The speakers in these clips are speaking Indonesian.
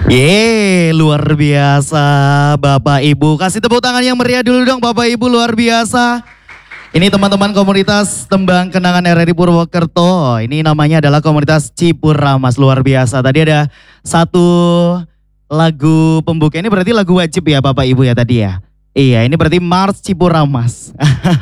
Luar biasa Bapak Ibu. Kasih tepuk tangan yang meriah dulu dong Bapak Ibu, luar biasa. Ini teman-teman komunitas Tembang Kenangan RRI Purwokerto. Ini namanya adalah komunitas Cipuramas, luar biasa. Tadi ada satu lagu pembuka, ini berarti lagu wajib ya Bapak Ibu ya tadi ya. Iya, ini berarti Mars Cipuramas.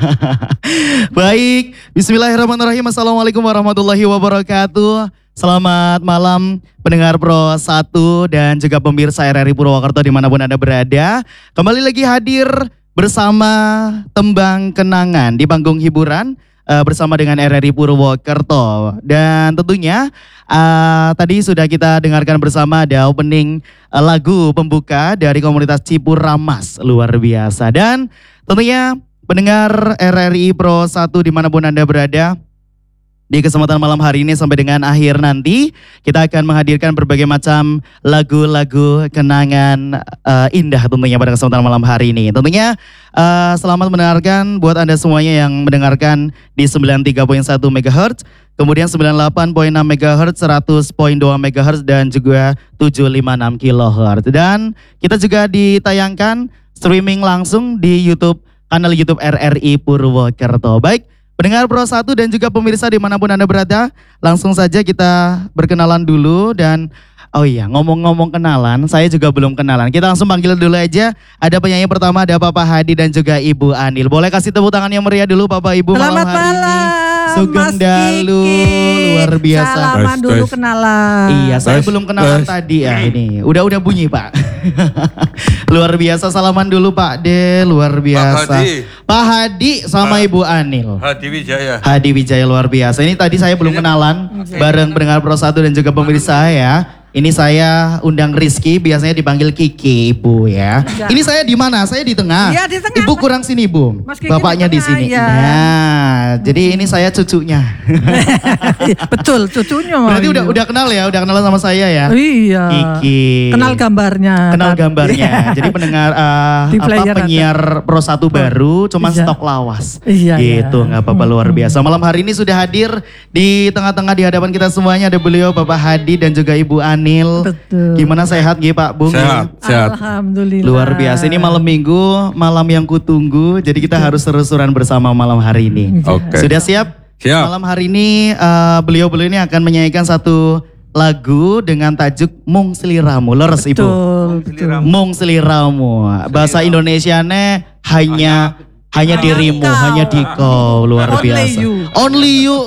Baik, bismillahirrahmanirrahim. Assalamualaikum warahmatullahi wabarakatuh. Selamat malam pendengar Pro 1 dan juga pemirsa RRI Purwokerto dimanapun Anda berada. Kembali lagi hadir bersama Tembang Kenangan di panggung hiburan bersama dengan RRI Purwokerto. Dan tentunya tadi sudah kita dengarkan bersama ada opening lagu pembuka dari komunitas Cipuramas, luar biasa. Dan tentunya pendengar RRI Pro 1 dimanapun Anda berada, di kesempatan malam hari ini sampai dengan akhir nanti kita akan menghadirkan berbagai macam lagu-lagu kenangan indah tentunya pada kesempatan malam hari ini. Tentunya selamat mendengarkan buat Anda semuanya yang mendengarkan di 93.1 MHz, kemudian 98.6 MHz, 100.2 MHz dan juga 756 kHz. Dan kita juga ditayangkan streaming langsung di YouTube, kanal YouTube RRI Purwokerto. Baik, pendengar Pro 1 dan juga pemirsa dimanapun Anda berada, langsung saja kita berkenalan dulu. Dan oh iya, ngomong-ngomong kenalan, saya juga belum kenalan. Kita langsung panggil dulu aja. Ada penyanyi pertama, ada Bapak Hadi dan juga Ibu Anil. Boleh kasih tepuk tangan yang meriah dulu Bapak Ibu. Selamat malam hari malam, ini. Sugeng Dalu, luar biasa. Salaman dulu kenalan. Iya, saya belum kenalan tadi ya ini. Udah bunyi Pak. Luar biasa, salaman dulu Pak De, luar biasa. Pak Hadi sama Ibu Anil. Hadi Wijaya. Hadi Wijaya, luar biasa. Ini tadi saya belum kenalan bareng pendengar Pro 1 dan juga pemirsa ya. Ini saya undang Rizky, biasanya dipanggil Kiki Ibu ya. Ini saya di mana? Saya di tengah. Iya, di tengah. Ibu kurang sini Bu. Bapaknya di sini. Ya. Nah, jadi ini saya cucunya. Betul, cucunya. Berarti udah kenal ya, udah kenal sama saya ya. Iya. Kiki. Kenal gambarnya. Kenal gambarnya. Jadi pendengar penyiar Pro 1 baru, cuman Iya. stok lawas. Iya. Gitu, nggak apa-apa, luar biasa. Malam hari ini sudah hadir di tengah-tengah di hadapan kita semuanya ada beliau Bapak Hadi dan juga Ibu Anil. Betul. Gimana sehat Pak Bung? Sehat. Alhamdulillah. Luar biasa, ini malam minggu, malam yang kutunggu. Jadi kita harus seru-seruan bersama malam hari ini. Oke. Sudah siap? Siap. Malam hari ini beliau-beliau ini akan menyanyikan satu lagu dengan tajuk Mung Sliramu. Leres Ibu. Betul. Mung Sliramu. Bahasa Indonesianya hanya dirimu, Kau. hanya dikau. Luar Only biasa. you. Only you.